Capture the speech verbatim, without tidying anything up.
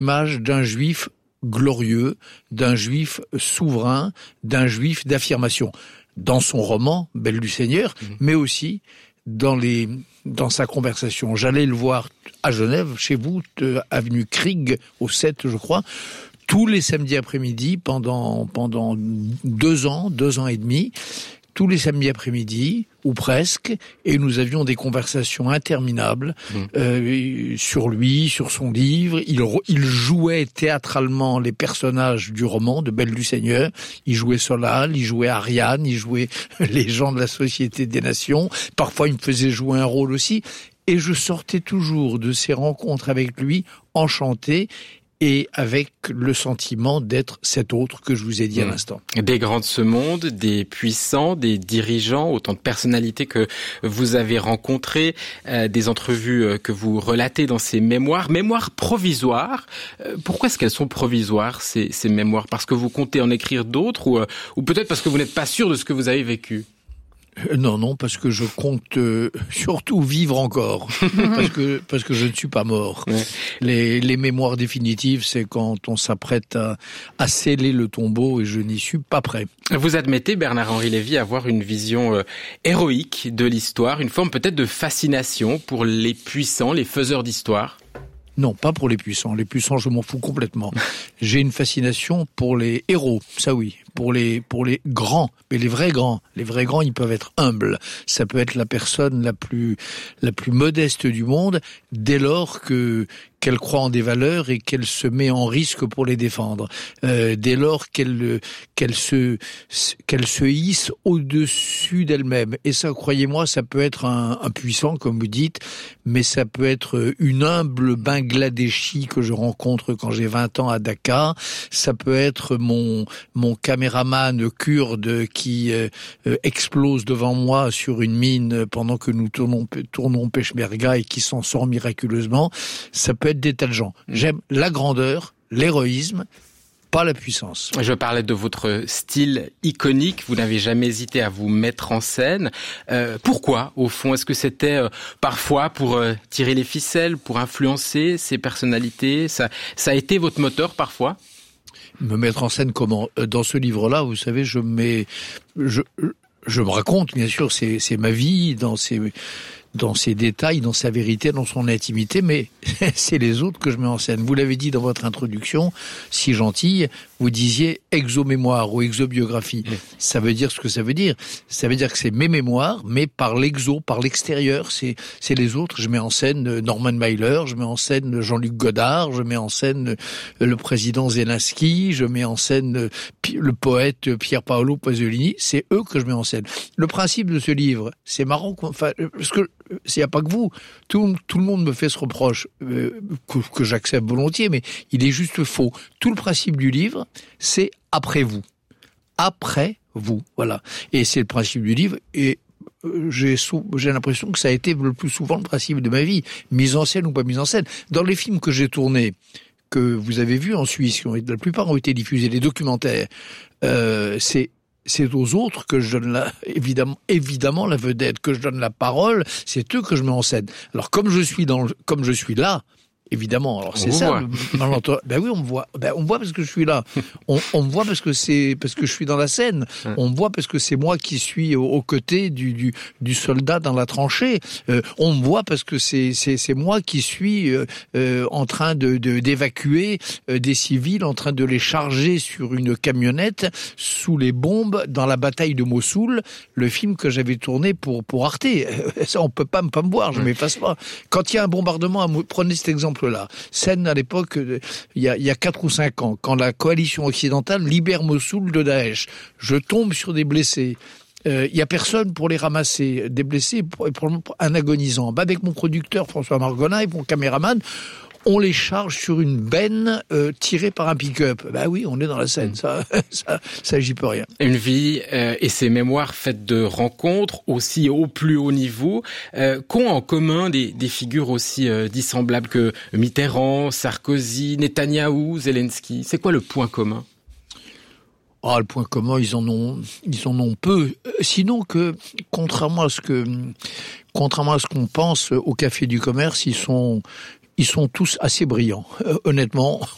l'image d'un juif glorieux, d'un juif souverain, d'un juif d'affirmation. Dans son roman, Belle du Seigneur, mmh. mais aussi dans les, dans sa conversation. J'allais le voir à Genève, chez vous, avenue Krieg, au sept, je crois, tous les samedis après-midi, pendant, pendant deux ans, deux ans et demi, tous les samedis après-midi, ou presque, et nous avions des conversations interminables mmh. euh, sur lui, sur son livre. Il, il jouait théâtralement les personnages du roman de Belle du Seigneur. Il jouait Solal, il jouait Ariane, il jouait les gens de la Société des Nations. Parfois, il me faisait jouer un rôle aussi. Et je sortais toujours de ces rencontres avec lui enchanté, et avec le sentiment d'être cet autre que je vous ai dit mmh. à l'instant. Des grands de ce monde, des puissants, des dirigeants, autant de personnalités que vous avez rencontrées, euh, des entrevues que vous relatez dans ces mémoires, mémoires provisoires. Euh, pourquoi est-ce qu'elles sont provisoires, ces, ces mémoires ? Parce que vous comptez en écrire d'autres ou, euh, ou peut-être parce que vous n'êtes pas sûr de ce que vous avez vécu ? Non, non, parce que je compte euh, surtout vivre encore, parce que parce que je ne suis pas mort. Ouais. Les, les mémoires définitives, c'est quand on s'apprête à, à sceller le tombeau, et je n'y suis pas prêt. Vous admettez, Bernard-Henri Lévy, avoir une vision euh, héroïque de l'histoire, une forme peut-être de fascination pour les puissants, les faiseurs d'histoire ? Non, pas pour les puissants. Les puissants, je m'en fous complètement. J'ai une fascination pour les héros, ça oui, pour les pour les grands, mais les vrais grands. Les vrais grands, ils peuvent être humbles. Ça peut être la personne la plus la plus modeste du monde, dès lors que qu'elle croit en des valeurs et qu'elle se met en risque pour les défendre. Euh, dès lors qu'elle qu'elle se qu'elle se hisse au-dessus d'elle-même. Et ça, croyez-moi, ça peut être un, un puissant, comme vous dites, mais ça peut être une humble Bangladeshi que je rencontre quand j'ai vingt ans à Dakar. Ça peut être mon mon caméraman kurde qui euh, euh, explose devant moi sur une mine pendant que nous tournons tournons Peshmerga et qui s'en sort miraculeusement. Ça peut être des tas de gens. J'aime la grandeur, l'héroïsme, pas la puissance. Je parlais de votre style iconique. Vous n'avez jamais hésité à vous mettre en scène. Euh, pourquoi, au fond ? Est-ce que c'était euh, parfois pour euh, tirer les ficelles, pour influencer ces personnalités ? Ça, ça a été votre moteur parfois ? Me mettre en scène comment ? Dans ce livre-là, vous savez, je mets, je, je me raconte, bien sûr, c'est, c'est ma vie, dans ces, dans ses détails, dans sa vérité, dans son intimité, mais c'est les autres que je mets en scène. Vous l'avez dit dans votre introduction, si gentille, vous disiez exomémoire ou exobiographie. Oui. Ça veut dire ce que ça veut dire. Ça veut dire que c'est mes mémoires, mais par l'exo, par l'extérieur, c'est, c'est les autres. Je mets en scène Norman Mailer, je mets en scène Jean-Luc Godard, je mets en scène le président Zelensky, je mets en scène le poète Pier Paolo Pasolini. C'est eux que je mets en scène. Le principe de ce livre, c'est marrant, enfin, parce que il n'y a pas que vous. Tout, tout le monde me fait ce reproche euh, que, que j'accepte volontiers, mais il est juste faux. Tout le principe du livre, c'est après vous. Après vous, voilà. Et c'est le principe du livre. Et euh, j'ai, sou- j'ai l'impression que ça a été le plus souvent le principe de ma vie. Mise en scène ou pas mise en scène. Dans les films que j'ai tournés, que vous avez vus en Suisse, qui ont, la plupart ont été diffusés, les documentaires, euh, c'est c'est aux autres que je donne la, évidemment, évidemment la vedette, que je donne la parole, c'est eux que je mets en scène. Alors comme je suis dans, le, comme je suis là, évidemment, alors c'est ça. Le, ben oui, on me voit. Ben on me voit parce que je suis là. On, on me voit parce que c'est parce que je suis dans la scène. On me voit parce que c'est moi qui suis aux, aux côtés du, du du soldat dans la tranchée. Euh, on me voit parce que c'est c'est c'est moi qui suis euh, euh, en train de, de d'évacuer euh, des civils, en train de les charger sur une camionnette sous les bombes dans la bataille de Mossoul, le film que j'avais tourné pour pour Arte. Ça, on peut pas pas me voir, je m'efface pas. Quand il y a un bombardement, prenez cet exemple. Là. Scène à l'époque, il y a, il y a quatre ou cinq ans, quand la coalition occidentale libère Mossoul de Daesh. Je tombe sur des blessés. Euh, il y a personne pour les ramasser. Des blessés, pour, pour un agonisant. Bah, avec mon producteur François Margolin et mon caméraman, on les charge sur une benne euh, tirée par un pick-up. Bah oui, on est dans la scène, ça, ça, ça j'y peux rien. Une vie euh, et ses mémoires faites de rencontres aussi au plus haut niveau, euh, qu'ont en commun des, des figures aussi euh, dissemblables que Mitterrand, Sarkozy, Netanyahou, Zelensky. C'est quoi le point commun ? Ah, le point commun, ils en ont, ils en ont peu. Sinon que, contrairement à ce que, contrairement à ce qu'on pense au Café du Commerce, ils sont Ils sont tous assez brillants. Euh, honnêtement,